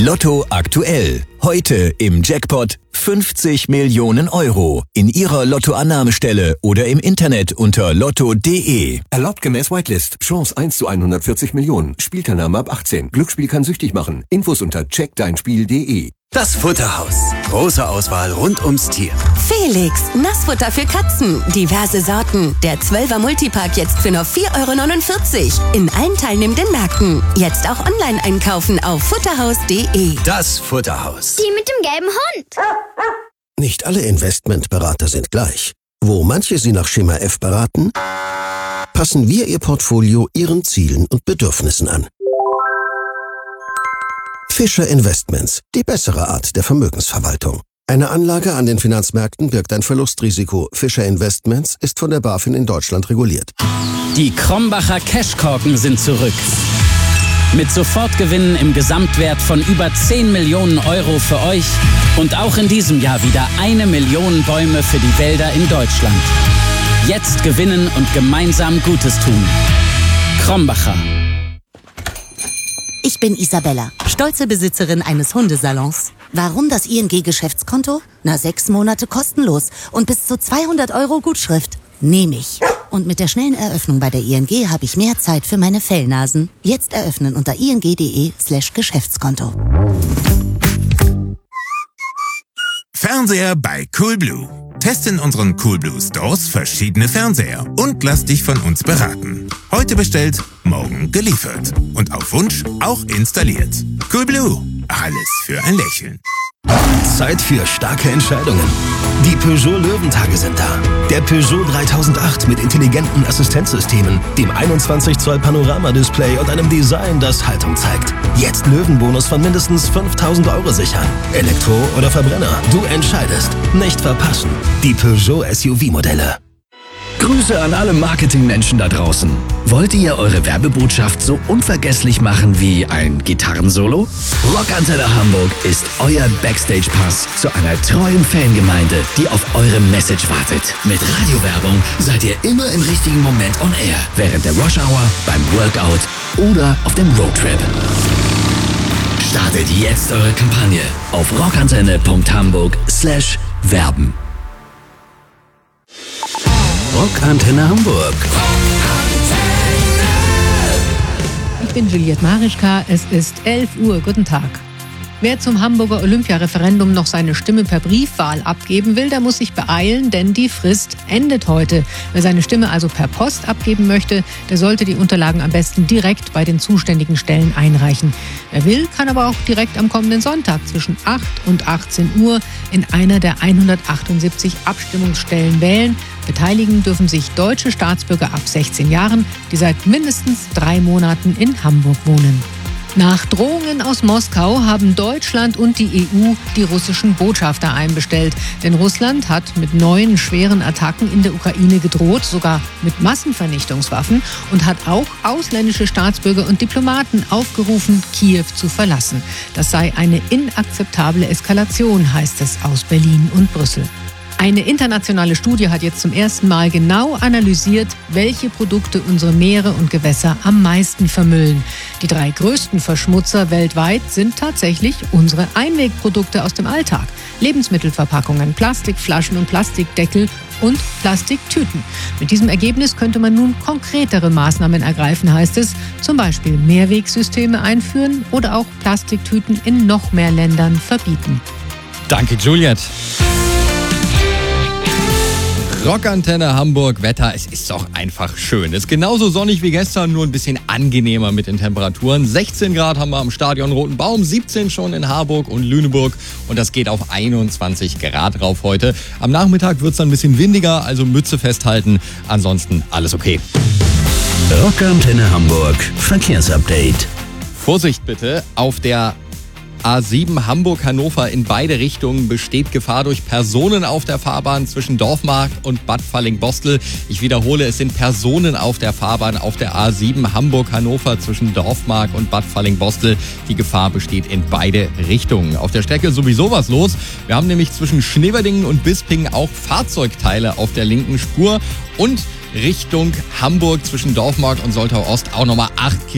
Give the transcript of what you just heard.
Lotto aktuell. Heute im Jackpot 50 Millionen Euro. In Ihrer Lottoannahmestelle oder im Internet unter lotto.de. Erlaubt gemäß Whitelist. Chance 1 zu 140 Millionen. Spielteilnahme ab 18. Glücksspiel kann süchtig machen. Infos unter checkdeinspiel.de. Das Futterhaus. Große Auswahl rund ums Tier. Felix, Nassfutter für Katzen. Diverse Sorten. Der 12er Multipack jetzt für nur 4,49 € in allen teilnehmenden Märkten. Jetzt auch online einkaufen auf futterhaus.de. Das Futterhaus. Die mit dem gelben Hund. Nicht alle Investmentberater sind gleich. Wo manche Sie nach Schema F beraten, passen wir Ihr Portfolio Ihren Zielen und Bedürfnissen an. Fischer Investments, die bessere Art der Vermögensverwaltung. Eine Anlage an den Finanzmärkten birgt ein Verlustrisiko. Fischer Investments ist von der BaFin in Deutschland reguliert. Die Krombacher Cashkorken sind zurück. Mit Sofortgewinnen im Gesamtwert von über 10 Millionen Euro für euch und auch in diesem Jahr wieder 1 Million Bäume für die Wälder in Deutschland. Jetzt gewinnen und gemeinsam Gutes tun. Krombacher. Ich bin Isabella, stolze Besitzerin eines Hundesalons. Warum das ING-Geschäftskonto? 6 Monate kostenlos und bis zu 200 € Gutschrift. Nehme ich. Und mit der schnellen Eröffnung bei der ING habe ich mehr Zeit für meine Fellnasen. Jetzt eröffnen unter ing.de/Geschäftskonto. Fernseher bei Coolblue. Teste in unseren Coolblue Stores verschiedene Fernseher und lass dich von uns beraten. Heute bestellt, morgen geliefert. Und auf Wunsch auch installiert. Coolblue. Alles für ein Lächeln. Zeit für starke Entscheidungen. Die Peugeot Löwentage sind da. Der Peugeot 3008 mit intelligenten Assistenzsystemen, dem 21 Zoll Panoramadisplay und einem Design, das Haltung zeigt. Jetzt Löwenbonus von mindestens 5.000 € sichern. Elektro oder Verbrenner, du entscheidest. Nicht verpassen. Die Peugeot SUV-Modelle. Grüße an alle Marketingmenschen da draußen. Wollt ihr eure Werbebotschaft so unvergesslich machen wie ein Gitarrensolo? Rockantenne Hamburg ist euer Backstage-Pass zu einer treuen Fangemeinde, die auf eure Message wartet. Mit Radiowerbung seid ihr immer im richtigen Moment on air. Während der Rush-Hour, beim Workout oder auf dem Roadtrip. Startet jetzt eure Kampagne auf rockantenne.hamburg/werben. Rockantenne Hamburg. Ich bin Juliette Marischka, es ist 11 Uhr. Guten Tag. Wer zum Hamburger Olympiareferendum noch seine Stimme per Briefwahl abgeben will, der muss sich beeilen, denn die Frist endet heute. Wer seine Stimme also per Post abgeben möchte, der sollte die Unterlagen am besten direkt bei den zuständigen Stellen einreichen. Wer will, kann aber auch direkt am kommenden Sonntag zwischen 8 und 18 Uhr in einer der 178 Abstimmungsstellen wählen. Beteiligen dürfen sich deutsche Staatsbürger ab 16 Jahren, die seit mindestens 3 Monaten in Hamburg wohnen. Nach Drohungen aus Moskau haben Deutschland und die EU die russischen Botschafter einbestellt. Denn Russland hat mit neuen schweren Attacken in der Ukraine gedroht, sogar mit Massenvernichtungswaffen, und hat auch ausländische Staatsbürger und Diplomaten aufgerufen, Kiew zu verlassen. Das sei eine inakzeptable Eskalation, heißt es aus Berlin und Brüssel. Eine internationale Studie hat jetzt zum ersten Mal genau analysiert, welche Produkte unsere Meere und Gewässer am meisten vermüllen. Die 3 größten Verschmutzer weltweit sind tatsächlich unsere Einwegprodukte aus dem Alltag. Lebensmittelverpackungen, Plastikflaschen und Plastikdeckel und Plastiktüten. Mit diesem Ergebnis könnte man nun konkretere Maßnahmen ergreifen, heißt es. Zum Beispiel Mehrwegsysteme einführen oder auch Plastiktüten in noch mehr Ländern verbieten. Danke, Juliette. Rockantenne Hamburg, Wetter, es ist doch einfach schön. Es ist genauso sonnig wie gestern, nur ein bisschen angenehmer mit den Temperaturen. 16 Grad haben wir am Stadion Roten Baum, 17 schon in Harburg und Lüneburg und das geht auf 21 Grad rauf heute. Am Nachmittag wird es dann ein bisschen windiger, also Mütze festhalten. Ansonsten alles okay. Rockantenne Hamburg, Verkehrsupdate. Vorsicht bitte, auf der A7 Hamburg-Hannover in beide Richtungen besteht Gefahr durch Personen auf der Fahrbahn zwischen Dorfmark und Bad Falling-Bostel. Ich wiederhole, es sind Personen auf der Fahrbahn auf der A7 Hamburg-Hannover zwischen Dorfmark und Bad Falling-Bostel. Die Gefahr besteht in beide Richtungen. Auf der Strecke sowieso was los. Wir haben nämlich zwischen Schneverdingen und Bisping auch Fahrzeugteile auf der linken Spur und Richtung Hamburg zwischen Dorfmark und Soltau Ost auch nochmal 8 Kilometer.